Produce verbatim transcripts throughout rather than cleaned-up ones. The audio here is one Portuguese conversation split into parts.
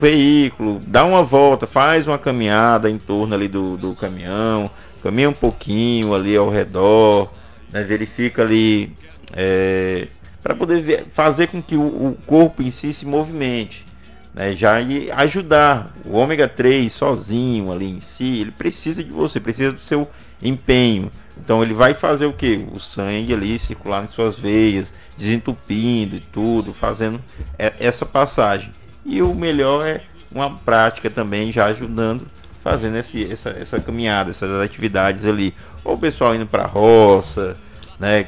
veículo, dá uma volta, faz uma caminhada em torno ali do, do caminhão, caminha um pouquinho ali ao redor, né, verifica ali é, para poder ver, fazer com que o, o corpo em si se movimente, né, já e ajudar. O ômega três sozinho ali em si, ele precisa de você, precisa do seu empenho. Então ele vai fazer o que? O sangue ali circular em suas veias, desentupindo e tudo, fazendo essa passagem. E o melhor é uma prática também, já ajudando, fazendo esse, essa, essa caminhada, essas atividades ali. Ou o pessoal indo para a roça, né?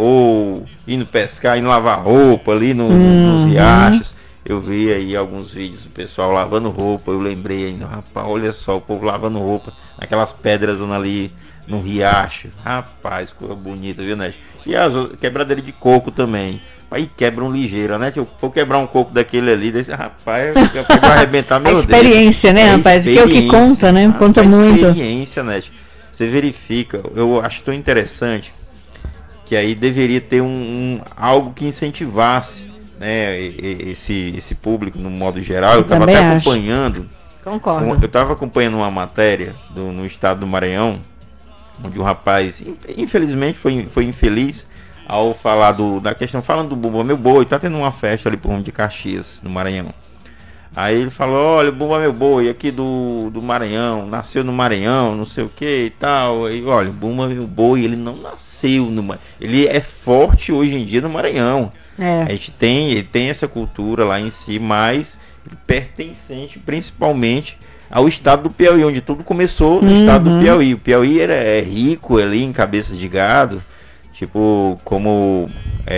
Ou indo pescar, indo lavar roupa ali no, uhum. nos riachos. Eu vi aí alguns vídeos do pessoal lavando roupa. Eu lembrei ainda, rapaz, olha só, o povo lavando roupa, aquelas pedras ali no riacho. Rapaz, coisa bonita, viu, né? E as quebradeiras de coco também. Aí quebram ligeiro, né? Se eu for quebrar um coco daquele ali, desse, rapaz, eu vou arrebentar meu dedo. A experiência, dedo. né, é rapaz? Que é o que conta, né? Rapaz, conta muito. A experiência, né? Você verifica, eu acho tão interessante que aí deveria ter um, um algo que incentivasse, né, esse, esse público no modo geral. Eu estava até acho. acompanhando. Concordo. Um, eu estava acompanhando uma matéria do, no estado do Maranhão, onde um rapaz, infelizmente, foi, foi infeliz ao falar do, da questão, falando do Bumba Meu Boi. Tá tendo uma festa ali por rumo de Caxias, no Maranhão. Aí ele falou, olha, o Bumba Meu Boi aqui do, do Maranhão, nasceu no Maranhão, não sei o que e tal. Aí, olha, o Bumba Meu Boi, ele não nasceu no Maranhão, ele é forte hoje em dia no Maranhão. É. A gente tem, ele tem essa cultura lá em si, mas pertencente principalmente ao estado do Piauí, onde tudo começou no uhum. estado do Piauí. O Piauí era, é rico ali em cabeças de gado, tipo, como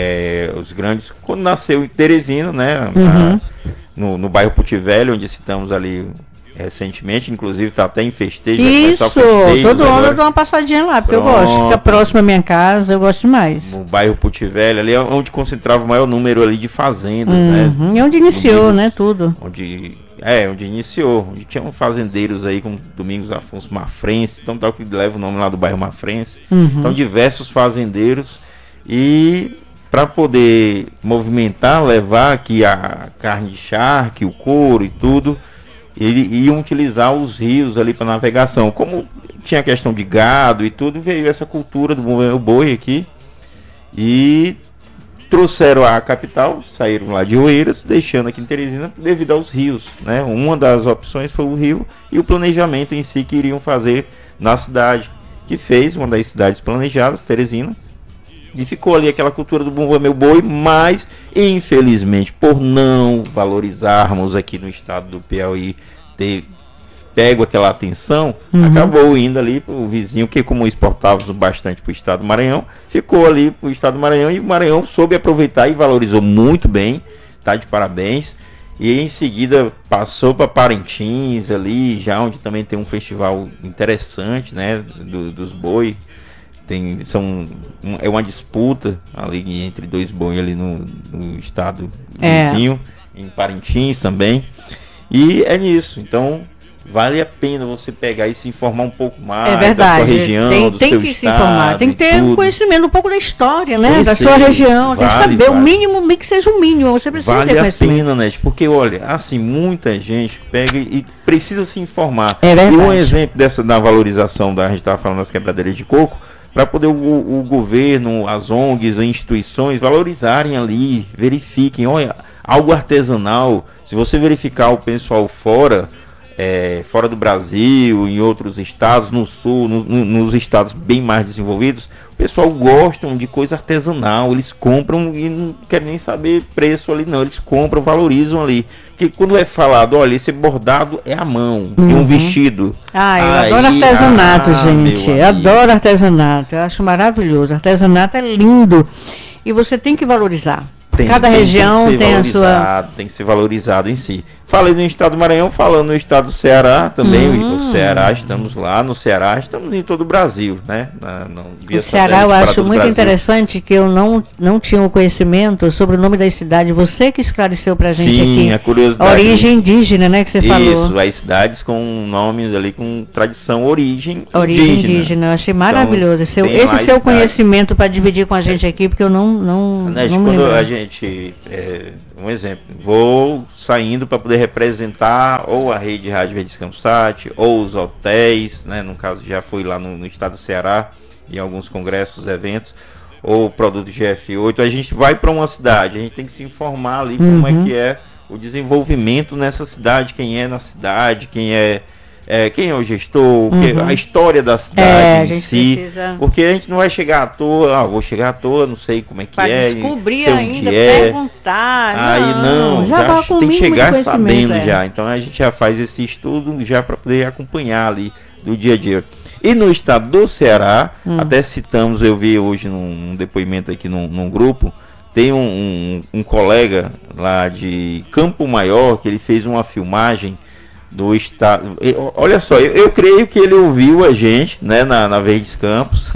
é, os grandes, quando nasceu em Teresina, né, uhum. na, no, no bairro Puti Velho, onde estamos ali recentemente, inclusive tá até em festejo. Isso, todo ano eu dou uma passadinha lá, porque Pronto. eu gosto, fica próximo à minha casa, eu gosto demais. No bairro Puti Velho, ali é onde concentrava o maior número ali de fazendas, uhum. né. E onde iniciou, né, tudo. Onde... É, onde iniciou, onde tinham fazendeiros aí como Domingos Afonso Mafrense, então tal que leva o nome lá do bairro Mafrense. Uhum. Então diversos fazendeiros, e para poder movimentar, levar aqui a carne de charque, o couro e tudo, eles iam utilizar os rios ali para navegação. Como tinha questão de gado e tudo, veio essa cultura do boi aqui e trouxeram a capital, saíram lá de Oeiras, deixando aqui em Teresina devido aos rios, né? Uma das opções foi o rio e o planejamento em si que iriam fazer na cidade, que fez uma das cidades planejadas, Teresina, e ficou ali aquela cultura do Bumba Meu Boi, mas infelizmente por não valorizarmos aqui no estado do Piauí, ter pego aquela atenção, uhum. acabou indo ali para o vizinho, que como exportávamos bastante para o estado do Maranhão, ficou ali para o estado do Maranhão, e o Maranhão soube aproveitar e valorizou muito bem, tá de parabéns. E em seguida passou para Parintins ali, já onde também tem um festival interessante, né, do, dos boi. Tem, são, um, é uma disputa ali entre dois boi ali no, no estado é. vizinho, em Parintins também. E é nisso, então vale a pena você pegar e se informar um pouco mais é verdade. da sua região, tem, do tem seu que estado, se informar, tem que ter um conhecimento um pouco da história, né, Conhecer, da sua região, vale, tem que saber vale. o mínimo, meio que seja o mínimo, você precisa vale ter conhecimento. Vale a pena, né, porque olha, assim, muita gente pega e precisa se informar. É verdade. E um exemplo dessa, da valorização, da, a gente estava falando das quebradeiras de coco, para poder o, o governo, as O N Gs, as instituições valorizarem ali, verifiquem, olha, algo artesanal. Se você verificar o pessoal fora, É, fora do Brasil, em outros estados, no sul, no, no, nos estados bem mais desenvolvidos, o pessoal gostam de coisa artesanal, eles compram e não querem nem saber preço ali não, eles compram, valorizam ali, porque quando é falado, olha, esse bordado é à mão, uhum. e um vestido. Ah, eu aí, adoro artesanato, ah, gente, eu adoro artesanato, eu acho maravilhoso, artesanato é lindo, e você tem que valorizar. Tem, Cada tem, região tem, tem a sua... Tem que ser valorizado em si. Falei no estado do Maranhão, falando no estado do Ceará também. Uhum. O Ceará, estamos lá. No Ceará, estamos em todo o Brasil, né? Na, na, via o Ceará eu acho muito Brasil. interessante, que eu não, não tinha o conhecimento sobre o nome da cidade. Você que esclareceu pra gente Sim, aqui. a curiosidade. A origem indígena, né? Que você Isso, falou. Isso, as cidades com nomes ali, com tradição, origem, origem indígena. Origem indígena. Eu achei maravilhoso. Então, seu, esse seu conhecimento para dividir com a gente aqui, porque eu não, não, né, não quando a gente gente, é, um exemplo, vou saindo para poder representar ou a rede Rádio Verdes Campos Sat, ou os hotéis, né, no caso já fui lá no, no estado do Ceará, em alguns congressos, eventos, ou o produto G F oito, a gente vai para uma cidade, a gente tem que se informar ali uhum. como é que é o desenvolvimento nessa cidade, quem é na cidade, quem é... É, quem é o gestor, uhum. a história da cidade é, em si, precisa... porque a gente não vai chegar à toa, ah, vou chegar à toa, não sei como é que pra é, descobrir ainda, é. perguntar, aí não, já, já tem que chegar sabendo é. já, então a gente já faz esse estudo já para poder acompanhar ali do dia a dia. E no estado do Ceará, hum. até citamos, eu vi hoje num, num depoimento aqui num, num grupo, tem um, um, um colega lá de Campo Maior que ele fez uma filmagem do estado. Olha só, eu, eu creio que ele ouviu a gente, né, na, na Verdes Campos,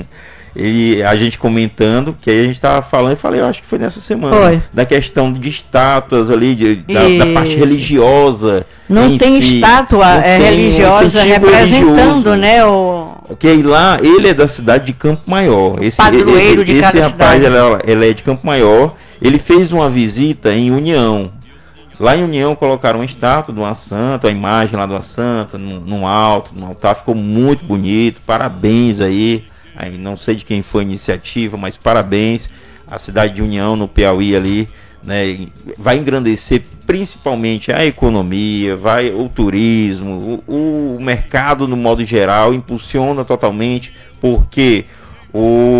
e a gente comentando, que aí a gente estava falando, e falei, eu acho que foi nessa semana, foi. Da questão de estátuas ali, de, da, da parte religiosa. Não tem si. estátua não é, tem religiosa um representando, religioso, né, o... Porque lá, ele é da cidade de Campo Maior. Esse, padroeiro ele, de esse cada rapaz, cidade. Ele, ele é de Campo Maior, ele fez uma visita em União. Lá em União colocaram uma estátua de uma santa, a imagem lá de uma santa, num, num alto, num altar, ficou muito bonito, parabéns aí, aí, não sei de quem foi a iniciativa, mas parabéns, a cidade de União no Piauí ali, né, vai engrandecer principalmente a economia, vai o turismo, o, o mercado no modo geral, impulsiona totalmente, porque o,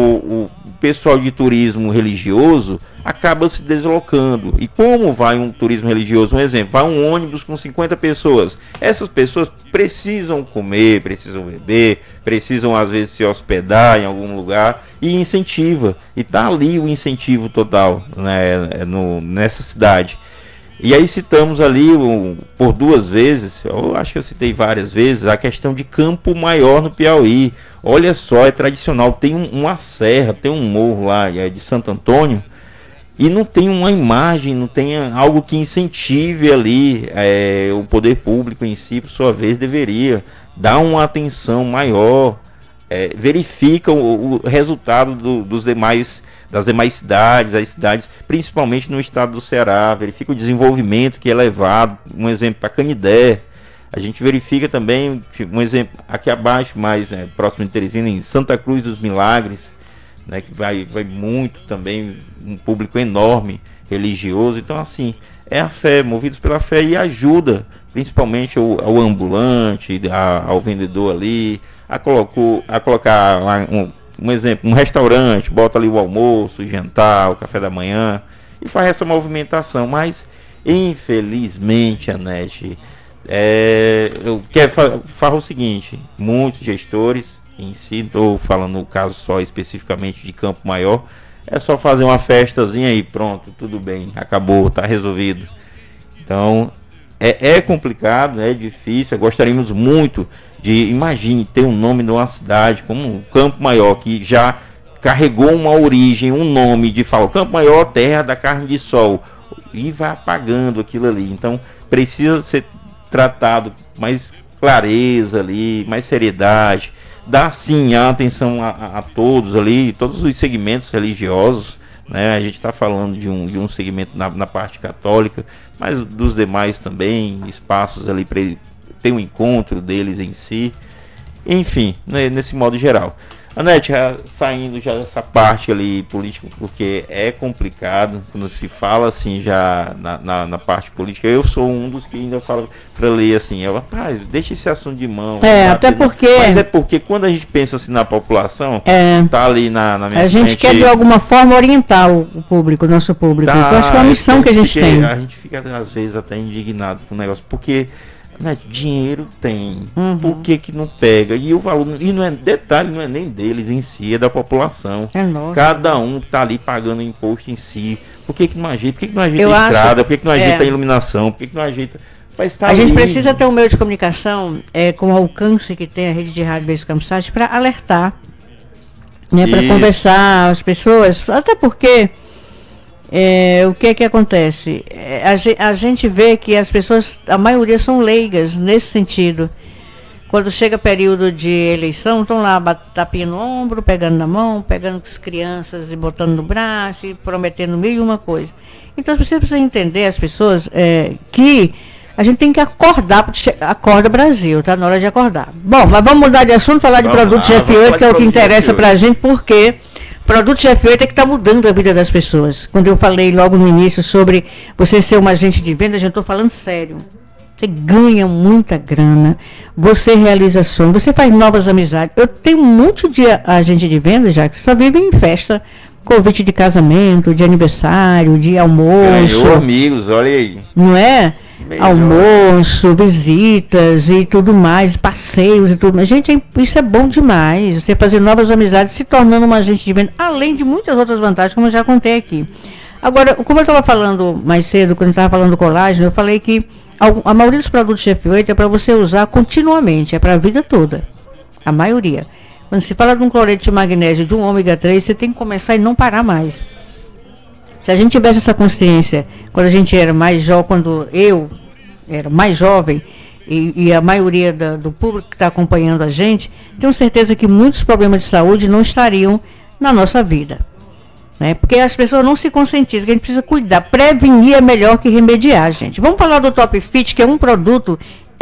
o pessoal de turismo religioso acaba se deslocando. E como vai um turismo religioso? Um exemplo, vai um ônibus com cinquenta pessoas. Essas pessoas precisam comer, precisam beber, precisam às vezes se hospedar em algum lugar e incentiva. E tá ali o incentivo total, né, no, nessa cidade. E aí citamos ali um, por duas vezes, eu acho que eu citei várias vezes, a questão de Campo Maior no Piauí. Olha só, é tradicional, tem um, uma serra, tem um morro lá é de Santo Antônio, e não tem uma imagem, não tem algo que incentive ali, é, o poder público em si, por sua vez, deveria dar uma atenção maior, é, verifica o, o resultado do, dos demais, das demais cidades, as cidades, principalmente no estado do Ceará, verifica o desenvolvimento que é levado, um exemplo para Canidé, a gente verifica também, um exemplo aqui abaixo, mais né, próximo de Teresina, em Santa Cruz dos Milagres, né, que vai, vai muito também, um público enorme, religioso. Então assim, é a fé, movidos pela fé, e ajuda principalmente ao, ao ambulante, a, ao vendedor ali, a, colocou, a colocar um, um exemplo, um restaurante, bota ali o almoço, o jantar, o café da manhã, e faz essa movimentação. Mas infelizmente, Anete, é, eu quero fa- falar o seguinte, muitos gestores em si, estou falando no caso só especificamente de Campo Maior, é só fazer uma festazinha e pronto, tudo bem, acabou, está resolvido. Então é, é complicado, é difícil, gostaríamos muito de, imagine, ter um nome de uma cidade como Campo Maior, que já carregou uma origem, um nome de falar Campo Maior, terra da carne de sol, e vai apagando aquilo ali. Então precisa ser tratado mais clareza ali, mais seriedade, dar sim a atenção a, a, a todos ali, todos os segmentos religiosos, né? A gente está falando de um, de um segmento na, na parte católica, mas dos demais também, espaços ali para ter um encontro deles em si, enfim, né, nesse modo geral. Anete, saindo já dessa parte ali política, porque é complicado, quando se fala assim já na, na, na parte política, eu sou um dos que ainda fala para ler assim, eu, rapaz, deixa esse assunto de mão. É, até não. porque... Mas é porque quando a gente pensa assim na população, é, tá ali na, na minha a gente frente, quer de alguma forma orientar o, o público, o nosso público, tá, eu acho que é uma missão que a gente fiquei, tem. A gente fica às vezes até indignado com o negócio, porque... Né, dinheiro tem, uhum. Por que que não pega? E o valor, e não é detalhe, não é nem deles em si, é da população. É nossa. Cada um tá ali pagando imposto em si. Por que que não ajeita? Por que que não ajeita Eu a estrada? acho, por que que não ajeita é. a iluminação? Por que que não ajeita... Tá a ali. Gente precisa ter um meio de comunicação é, com o alcance que tem a rede de rádio Verdes Campos Sat para alertar, né, para conversar as pessoas, até porque É, o que é que acontece? É, a, a gente vê que as pessoas, a maioria são leigas nesse sentido. Quando chega período de eleição, estão lá tapinha no ombro, pegando na mão, pegando com as crianças e botando no braço e prometendo mil e uma coisa. Então você precisa entender as pessoas é, que a gente tem que acordar, porque acorda Brasil, tá na hora de acordar. Bom, mas vamos mudar de assunto, falar vamos de produto G F oito, que é o que interessa pra gente, porque produto G F oito é que está mudando a vida das pessoas. Quando eu falei logo no início sobre você ser um agente de venda, já estou falando sério. Você ganha muita grana, você realiza sonhos, você faz novas amizades. Eu tenho um monte de agente de venda já que só vive em festa, convite de casamento, de aniversário, de almoço. Ganhou amigos, olha aí. Não é? Melhor. Almoço, visitas e tudo mais, passeios e tudo mais. Gente, isso é bom demais. Você fazer novas amizades, se tornando um agente de venda, além de muitas outras vantagens, como eu já contei aqui. Agora, como eu estava falando mais cedo, quando eu estava falando do colágeno, eu falei que a, a maioria dos produtos G F oito é para você usar continuamente, é para a vida toda. A maioria. Quando se fala de um cloreto de magnésio, de um ômega três, você tem que começar e não parar mais. Se a gente tivesse essa consciência, quando a gente era mais jovem, quando eu era mais jovem, e, e a maioria da, do público que está acompanhando a gente, tenho certeza que muitos problemas de saúde não estariam na nossa vida. Né? Porque as pessoas não se conscientizam, que a gente precisa cuidar. Prevenir é melhor que remediar, gente. Vamos falar do Top Fit, que é um produto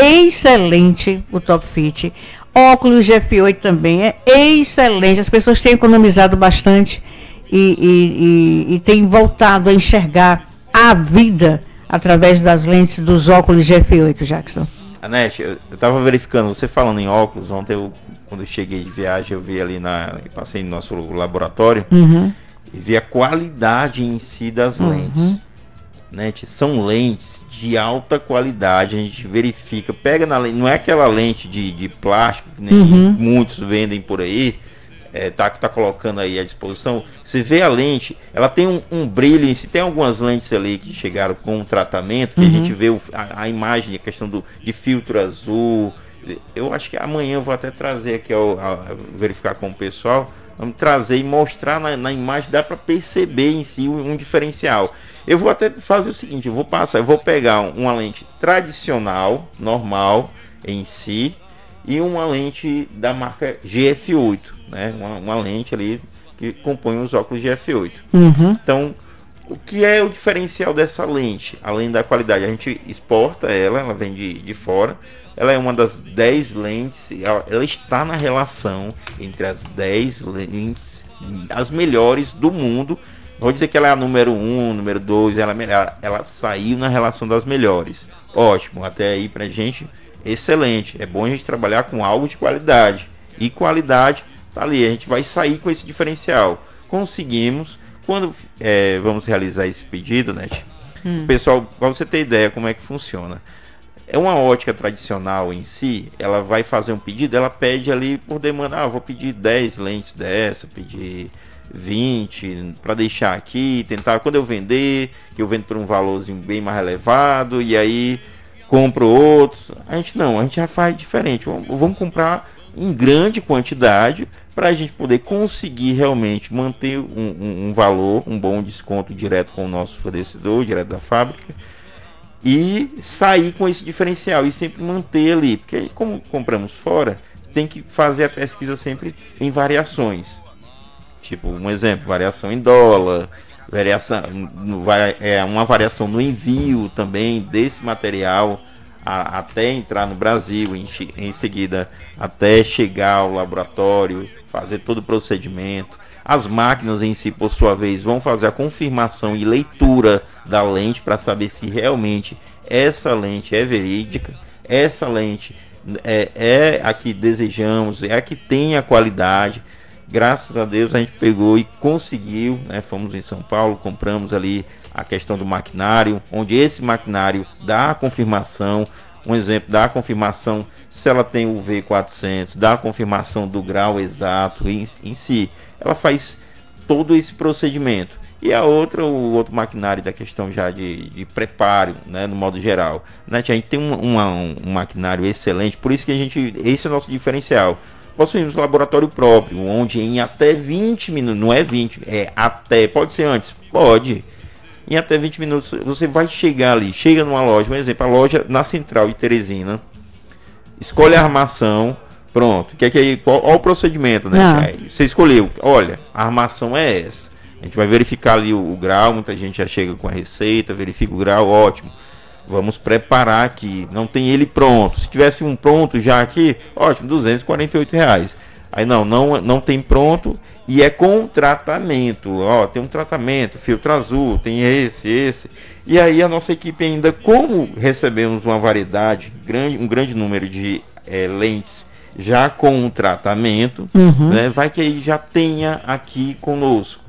excelente, o Top Fit. Óculos G F oito também é excelente. As pessoas têm economizado bastante e, e, e, e têm voltado a enxergar a vida através das lentes dos óculos G F oito, Jackson. Anete, eu estava verificando, você falando em óculos, ontem eu, quando eu cheguei de viagem, eu vi ali, na, passei no nosso laboratório, uhum. e vi a qualidade em si das uhum. lentes. Né? São lentes de alta qualidade, a gente verifica, pega na lente, não é aquela lente de, de plástico que nem uhum. muitos vendem por aí, é, tá, tá colocando aí à disposição. Você vê a lente, ela tem um, um brilho em si, tem algumas lentes ali que chegaram com um tratamento, que uhum. a gente vê o, a, a imagem, a questão do, de filtro azul. Eu acho que amanhã eu vou até trazer aqui, ao, ao, verificar com o pessoal, vamos trazer e mostrar na, na imagem, dá para perceber em si um, um diferencial. Eu vou até fazer o seguinte, eu vou passar, eu vou pegar uma lente tradicional, normal em si, e uma lente da marca G F oito, né? Uma, uma lente ali que compõe os óculos G F oito. Uhum. Então, o que é o diferencial dessa lente? Além da qualidade, a gente exporta ela, ela vem de, de fora. Ela é uma das dez lentes, ela, ela está na relação entre as dez lentes, as melhores do mundo. Vou dizer que ela é a número um, número dois, ela, ela, ela saiu na relação das melhores. Ótimo, até aí pra gente, excelente. É bom a gente trabalhar com algo de qualidade. E qualidade, tá ali, a gente vai sair com esse diferencial. Conseguimos, quando é, vamos realizar esse pedido, né? Hum. Pessoal, para você ter ideia como é que funciona. É uma ótica tradicional em si, ela vai fazer um pedido, ela pede ali por demanda, ah, vou pedir dez lentes dessa, pedir vinte para deixar aqui, tentar quando eu vender, que eu vendo por um valorzinho bem mais elevado e aí compro outros. A gente não, a gente já faz diferente. Vamos, vamos comprar em grande quantidade para a gente poder conseguir realmente manter um, um, um valor, um bom desconto direto com o nosso fornecedor, direto da fábrica, e sair com esse diferencial e sempre manter ali, porque como compramos fora, tem que fazer a pesquisa sempre em variações. Tipo, um exemplo, variação em dólar, variação, é, uma variação no envio também desse material a, até entrar no Brasil, em, em seguida até chegar ao laboratório, fazer todo o procedimento. As máquinas em si, por sua vez, vão fazer a confirmação e leitura da lente para saber se realmente essa lente é verídica, essa lente é, é a que desejamos, é a que tem a qualidade. Graças a Deus a gente pegou e conseguiu, né? Fomos em São Paulo, compramos ali a questão do maquinário, onde esse maquinário dá a confirmação, um exemplo, dá a confirmação se ela tem o V quatrocentos, dá a confirmação do grau exato em, em si. Ela faz todo esse procedimento. E a outra, o outro maquinário da questão já de, de preparo, né, no modo geral. Né? A gente tem um, uma, um, um maquinário excelente, por isso que a gente, esse é o nosso diferencial. Possuímos um laboratório próprio, onde em até vinte minutos, não é vinte, é até, pode ser antes? Pode. Em até vinte minutos você vai chegar ali, chega numa loja, um exemplo, a loja na Central de Teresina, escolhe a armação, pronto. Que é que aí, qual, qual o procedimento, né? Você escolheu, olha, a armação é essa. A gente vai verificar ali o, o grau, muita gente já chega com a receita, verifica o grau, ótimo. Vamos preparar aqui, não tem ele pronto. Se tivesse um pronto já aqui, ótimo, duzentos e quarenta e oito reais. Aí não, não, não tem pronto e é com tratamento. Ó, tem um tratamento, filtro azul, tem esse, esse. E aí a nossa equipe ainda, como recebemos uma variedade, grande, um grande número de é, lentes já com um tratamento, uhum. né, vai que aí já tenha aqui conosco.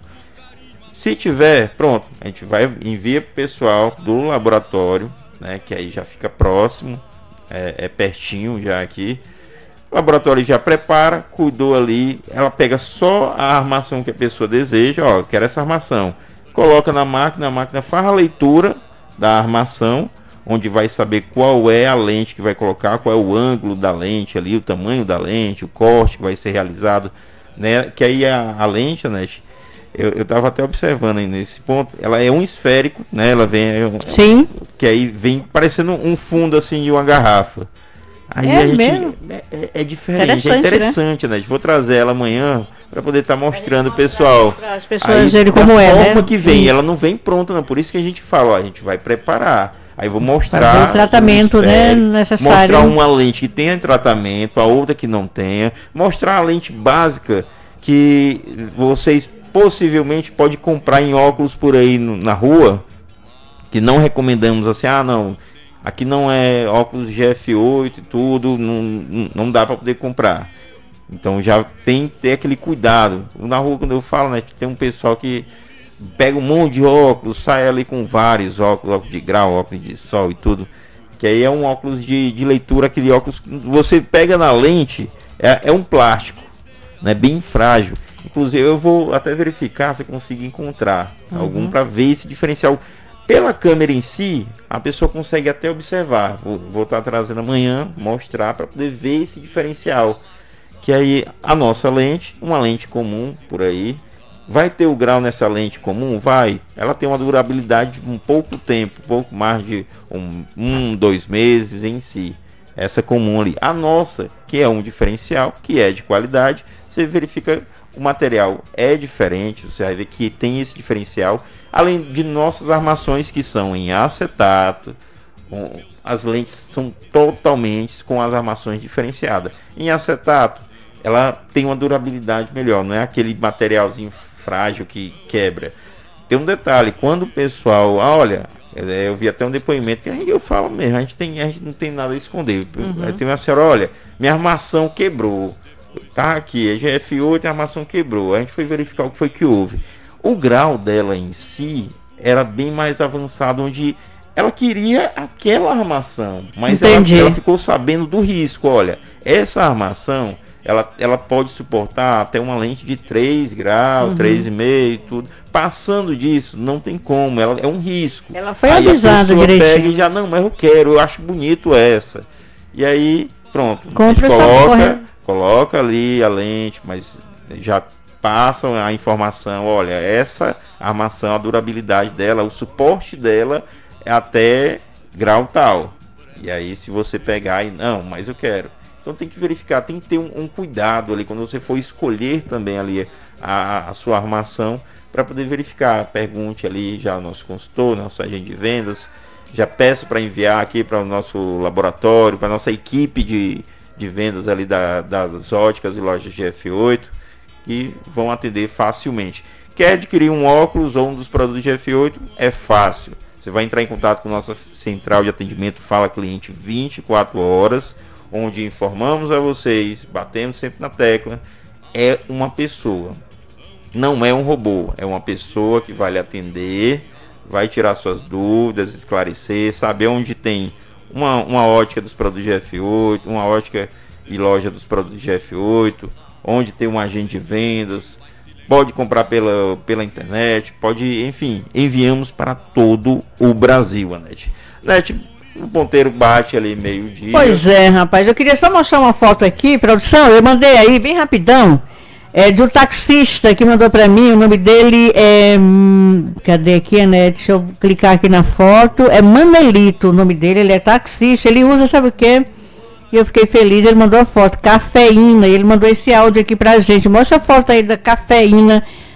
Se tiver, pronto, a gente vai envia para o pessoal do laboratório, né, que aí já fica próximo, é, é pertinho já aqui. O laboratório já prepara, cuidou ali, ela pega só a armação que a pessoa deseja, ó, quero essa armação. Coloca na máquina, a máquina faz a leitura da armação, onde vai saber qual é a lente que vai colocar, qual é o ângulo da lente ali, o tamanho da lente, o corte que vai ser realizado, né? Que aí a, a lente, né? Eu estava até observando aí nesse ponto, ela é um esférico, né? Ela vem, é um, sim, que aí vem parecendo um fundo assim de uma garrafa. Aí é a gente mesmo? É, é, é diferente, interessante, é interessante, né? né? Vou trazer ela amanhã para poder estar tá mostrando o pessoal. Para as pessoas verem como é, né? A forma né? que vem, ela não vem pronta, não. Por isso que a gente fala, ó, a gente vai preparar. Aí vou mostrar fazer o tratamento, um né, necessário. Mostrar uma lente que tenha tratamento, a outra que não tenha. Mostrar a lente básica que vocês possivelmente podem comprar em óculos por aí no, na rua, que não recomendamos assim, ah não, aqui não é óculos G F oito e tudo, não, não dá para poder comprar. Então já tem que ter aquele cuidado. Na rua, quando eu falo, né, que tem um pessoal que pega um monte de óculos, sai ali com vários óculos, óculos de grau, óculos de sol e tudo, que aí é um óculos de, de leitura, aquele óculos que você pega na lente, é, é um plástico, né, bem frágil. Inclusive eu vou até verificar se eu consigo encontrar uhum. algum para ver esse diferencial. Pela câmera em si, a pessoa consegue até observar. Vou estar trazendo amanhã, mostrar para poder ver esse diferencial. Que aí a nossa lente, uma lente comum por aí, vai ter o grau nessa lente comum? Vai. Ela tem uma durabilidade de um pouco tempo, um pouco mais de um, um, dois meses em si. Essa comum ali. A nossa, que é um diferencial, que é de qualidade, você verifica o material é diferente, você vai ver que tem esse diferencial, além de nossas armações que são em acetato, as lentes são totalmente com as armações diferenciadas. Em acetato, ela tem uma durabilidade melhor, não é aquele materialzinho frágil que quebra. Tem um detalhe, quando o pessoal, ah, olha, eu vi até um depoimento que aí eu falo mesmo, a gente, tem, a gente não tem nada a esconder. Uhum. Aí tem uma senhora, olha, minha armação quebrou. Tá aqui, a G F oito, a armação quebrou. A gente foi verificar o que foi que houve. O grau dela em si era bem mais avançado, onde ela queria aquela armação, mas ela, ela ficou sabendo do risco. Olha, essa armação, ela, ela pode suportar até uma lente de três graus, uhum. três vírgula cinco e tudo. Passando disso, não tem como, ela é um risco. Ela foi aí avisada direitinho. A pessoa pega e já, não, mas eu quero, eu acho bonito essa. E aí, pronto, compra, a gente coloca... Coloca ali a lente, mas já passam a informação, olha, essa armação, a durabilidade dela, o suporte dela é até grau tal. E aí se você pegar e não, mas eu quero. Então tem que verificar, tem que ter um, um cuidado ali quando você for escolher também ali a, a sua armação para poder verificar. Pergunte ali já ao nosso consultor, nosso agente de vendas, já peça para enviar aqui para o nosso laboratório, para a nossa equipe de de vendas ali da, das óticas e lojas G F oito, que vão atender facilmente. Quer adquirir um óculos ou um dos produtos G F oito? É fácil. Você vai entrar em contato com nossa central de atendimento Fala Cliente vinte e quatro horas, onde informamos a vocês, batemos sempre na tecla, é uma pessoa. Não é um robô, é uma pessoa que vai lhe atender, vai tirar suas dúvidas, esclarecer, saber onde tem Uma, uma ótica dos produtos G F oito, uma ótica e loja dos produtos G F oito, onde tem um agente de vendas, pode comprar pela, pela internet, pode, enfim, enviamos para todo o Brasil, Anete. Anete, o ponteiro bate ali meio-dia. Pois é, rapaz, eu queria só mostrar uma foto aqui, produção, eu mandei aí, bem rapidão, é de um taxista que mandou para mim, o nome dele é, hum, cadê aqui, né? Deixa eu clicar aqui na foto, é Manelito o nome dele, ele é taxista, ele usa, sabe o quê? E eu fiquei feliz, ele mandou a foto, cafeína, ele mandou esse áudio aqui pra gente, mostra a foto aí da cafeína,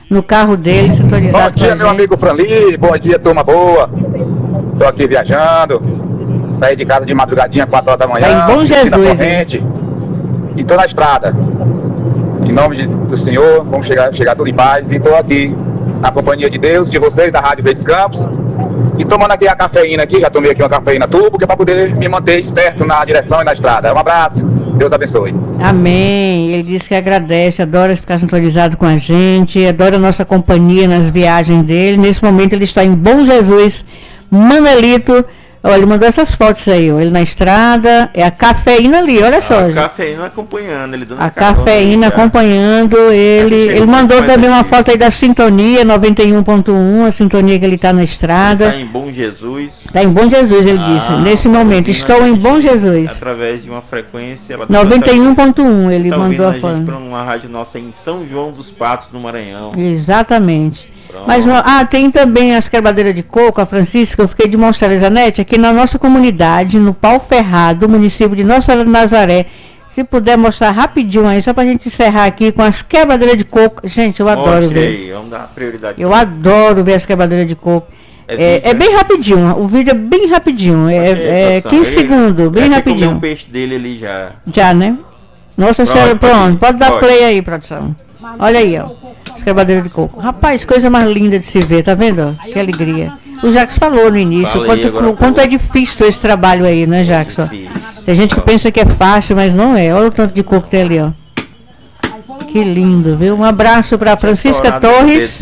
no carro dele, sintonizado. Bom dia, meu amigo Franli, bom dia, turma boa. Tô aqui viajando, saí de casa de madrugadinha, quatro horas da manhã, tá em Bom Jesus, na corrente, e tô na estrada. Em nome de, do Senhor, vamos chegar, chegar tudo em paz, e tô aqui na companhia de Deus, de vocês, da Rádio Verdes Campos, e tomando aqui a cafeína aqui, já tomei aqui uma cafeína turbo, que é para poder me manter esperto na direção e na estrada. Um abraço, Deus abençoe. Amém. Ele disse que agradece, adora ficar sintonizado com a gente, adora a nossa companhia nas viagens dele. Nesse momento ele está em Bom Jesus, Manelito. Olha, ele mandou essas fotos aí, ó. Ele na estrada, é a cafeína ali, olha só. A gente. cafeína acompanhando, ele dando a cafeína acompanhando ele. Ele mandou também uma foto aí da sintonia noventa e um ponto um, a sintonia que ele está na estrada. Está em Bom Jesus. Está em Bom Jesus, ele ah, disse. Nesse momento, estou em Bom Jesus. Através de uma frequência. Ela noventa e um ponto um, ele tá mandou a foto. Para uma rádio nossa em São João dos Patos, no Maranhão. Exatamente. Mas ah, tem também as quebradeiras de coco, a Francisca, eu fiquei de mostrar, Zanete, aqui na nossa comunidade, no Pau Ferrado, município de Nossa Senhora de Nazaré. Se puder mostrar rapidinho aí, só pra gente encerrar aqui com as quebradeiras de coco. Gente, eu adoro Mostre ver. Aí, vamos dar prioridade. Eu adoro ver as quebradeiras de coco. É, é, vídeo, é bem rapidinho, o vídeo é bem rapidinho, é, é, é quinze segundos, bem rapidinho. Um peixe dele ali já. Já, né? Nossa Senhora, pronto, pode dar pode. play aí, produção. Olha aí, ó. Escrevadeira de coco. Rapaz, coisa mais linda de se ver, tá vendo? Que alegria. O Jackson falou no início, Falei, quanto, quanto é difícil esse trabalho aí, né, Jackson? É tem gente que pensa que é fácil, mas não é. Olha o tanto de coco que tem ali, ó. Que lindo, viu? Um abraço para Francisca Torres.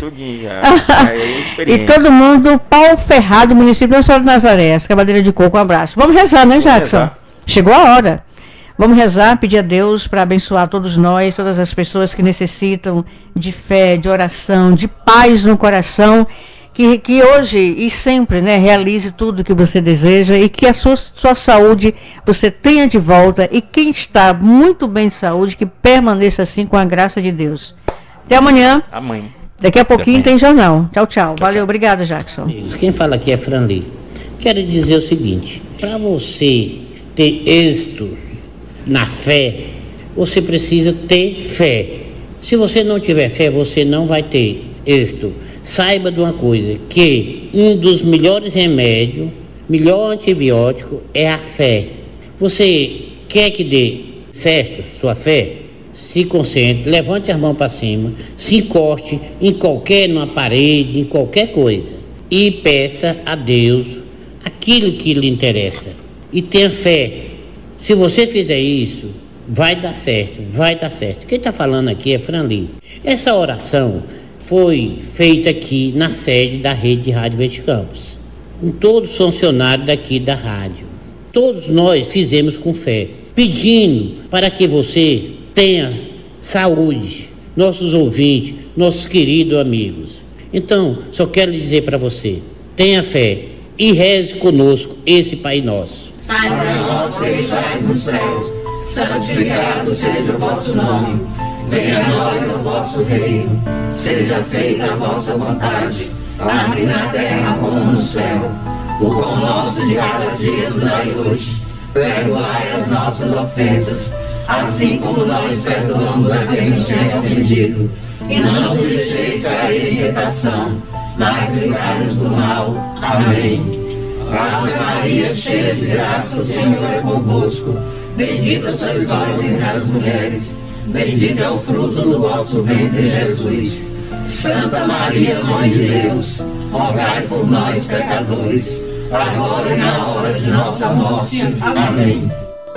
E todo mundo, Pau Ferrado, município de Nossa Senhora de Nazaré. Escrevadeira de coco, um abraço. Vamos rezar, né, Jackson? Rezar. Chegou a hora. Vamos rezar, pedir a Deus para abençoar todos nós, todas as pessoas que necessitam de fé, de oração, de paz no coração, que, que hoje e sempre, né, realize tudo que você deseja e que a sua, sua saúde você tenha de volta, e quem está muito bem de saúde, que permaneça assim com a graça de Deus. Até amanhã. Amanhã. Daqui a pouquinho tem jornal. Tchau, tchau. Valeu, obrigado, Jackson. Quem fala aqui é Franli. Quero dizer o seguinte, para você ter êxito na fé, você precisa ter fé. Se você não tiver fé, você não vai ter êxito. Saiba de uma coisa, que um dos melhores remédios, melhor antibiótico é a fé. Você quer que dê certo sua fé? Se concentre, levante as mãos para cima, se encoste em qualquer, numa parede, em qualquer coisa, e peça a Deus aquilo que lhe interessa. E tenha fé. Se você fizer isso, vai dar certo, vai dar certo. Quem está falando aqui é Franli. Essa oração foi feita aqui na sede da Rede de Rádio Verdes Campos, com todos os funcionários daqui da rádio. Todos nós fizemos com fé, pedindo para que você tenha saúde, nossos ouvintes, nossos queridos amigos. Então, só quero dizer para você, tenha fé e reze conosco esse Pai Nosso. Pai nosso que estais no céu, santificado seja o vosso nome. Venha a nós o vosso reino, seja feita a vossa vontade, assim na terra como no céu. O pão nosso de cada dia nos dai hoje, perdoai as nossas ofensas, assim como nós perdoamos a quem nos tem ofendido. E não nos deixeis cair em tentação, mas livrai-nos do mal. Amém. Ave Maria, cheia de graça, o Senhor é convosco. Bendita sois vós entre as mulheres, bendito é o fruto do vosso ventre, Jesus. Santa Maria, Mãe de Deus, rogai por nós, pecadores, agora e na hora de nossa morte. Amém.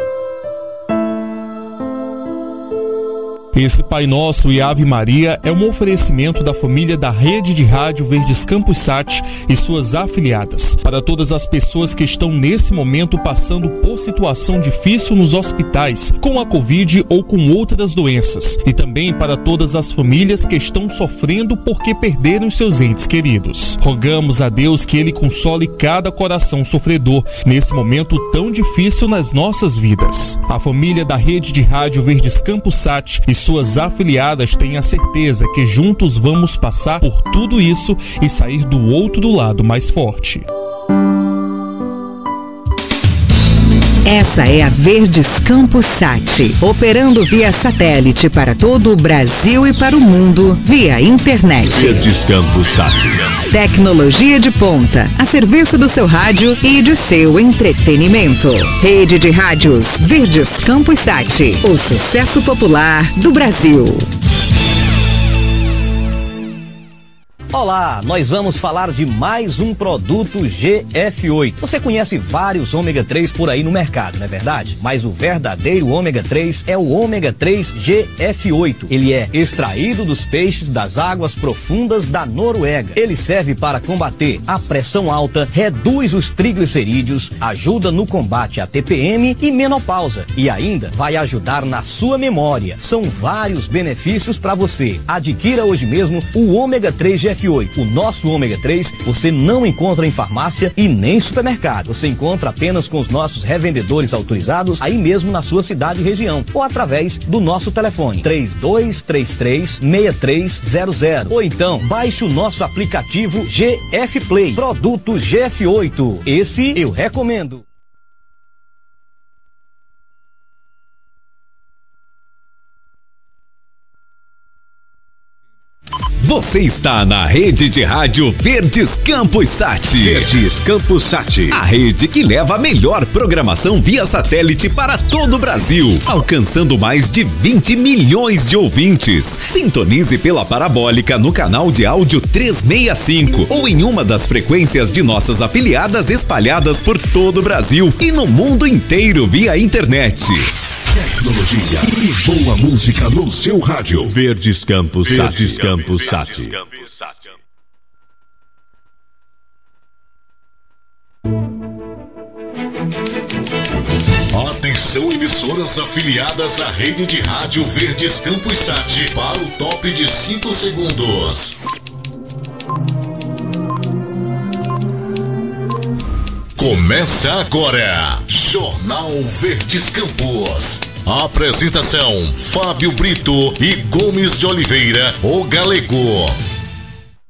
Esse Pai Nosso e Ave Maria é um oferecimento da família da Rede de Rádio Verdes Campos Sat e suas afiliadas. Para todas as pessoas que estão nesse momento passando por situação difícil nos hospitais, com a Covid ou com outras doenças. E também para todas as famílias que estão sofrendo porque perderam seus entes queridos. Rogamos a Deus que Ele console cada coração sofredor nesse momento tão difícil nas nossas vidas. A família da Rede de Rádio Verdes Campos Sat e suas afiliadas têm a certeza que juntos vamos passar por tudo isso e sair do outro lado mais forte. Essa é a Verdes Campos Sat, operando via satélite para todo o Brasil e para o mundo via internet. Verdes Campos Sat. Tecnologia de ponta, a serviço do seu rádio e de seu entretenimento. Rede de rádios Verdes Campos Sat, o sucesso popular do Brasil. Olá, nós vamos falar de mais um produto G F oito. Você conhece vários ômega três por aí no mercado, não é verdade? Mas o verdadeiro ômega três é o ômega três G F oito. Ele é extraído dos peixes das águas profundas da Noruega. Ele serve para combater a pressão alta, reduz os triglicerídeos, ajuda no combate à T P M e menopausa. E ainda vai ajudar na sua memória. São vários benefícios para você. Adquira hoje mesmo o ômega três G F oito. O nosso ômega três você não encontra em farmácia e nem supermercado. Você encontra apenas com os nossos revendedores autorizados aí mesmo na sua cidade e região, ou através do nosso telefone três dois três três, seis três zero zero, ou então baixe o nosso aplicativo G F Play. Produto G F oito. Esse eu recomendo. Você está na rede de rádio Verdes Campos Sat. Verdes Campos Sat. A rede que leva a melhor programação via satélite para todo o Brasil, alcançando mais de vinte milhões de ouvintes. Sintonize pela parabólica no canal de áudio trezentos e sessenta e cinco ou em uma das frequências de nossas afiliadas espalhadas por todo o Brasil e no mundo inteiro via internet. Tecnologia e boa música no seu rádio. Verdes Campos Sat. Verdes Campos Sat. Atenção, emissoras afiliadas à rede de rádio Verdes Campos Sat para o top de cinco segundos. Começa agora, Jornal Verdes Campos. Apresentação, Fábio Brito e Gomes de Oliveira, o Galego.